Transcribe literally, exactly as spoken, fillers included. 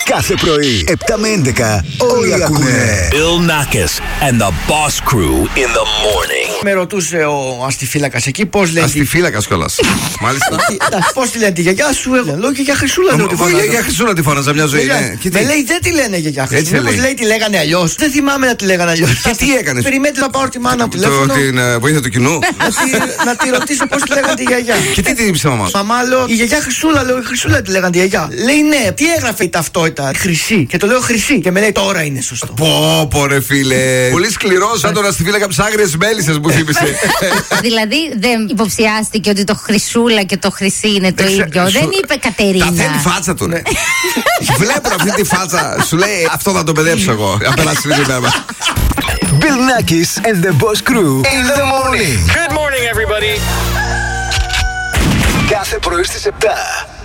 Κάθε πρωί, επτά με έντεκα, όλοι ακούνε. Bill Nackis and the Boss Crew in the morning. Με ρωτούσε ο αστιφύλακας εκεί πώς λένε. Αστιφύλακας κιόλας. Μάλιστα. Πώς τη λένε τη γιαγιά σου, εγώ λέω και για Χρυσούλα. Εγώ για Χρυσούλα τη φώναζα μια ζωή. Με λέει δεν τη λένε γιαγιά Χρυσούλα. Μήπως λέει τη λέγανε αλλιώς. Δεν θυμάμαι να τη λέγανε αλλιώς. Και τι έκανες? Περιμένετε να πάρω τη μάνα μου τηλέφωνο. Την βοήθεια του κοινού. Να τη ρωτήσω πώς τη λέγανε τη γιαγιά. Και τι την είπε η μαμά? Μαμά, λέω η γιαγιά Χρυσούλα, λέω η Χρυσούλα τη λέγανε τη γιαγιά. Λέει ναι, τι έγραφε η ταυτότητα? Χρυσή. Και το λέω Χρυσή. Και με λέει τώρα είναι σωστό. Πω, πω ρε φίλε. Πολύ σκληρό, σαν τον αστιφύλακα από τις άγριες μέλισσες που θύμισε. Δηλαδή δεν υποψιάστηκε ότι το Χρυσούλα και το Χρυσή είναι το ίδιο. Δεν είπε Κατερίνα. Τα θέλει φάτσα του, ναι. Βλέπω αυτή τη φάτσα. Σου λέει αυτό θα το παιδέψω εγώ. Απέναντι στην ημέρα. Bill Nackis and the Boss Crew in the morning. Good morning, everybody. Κάθε πρωί στις επτά.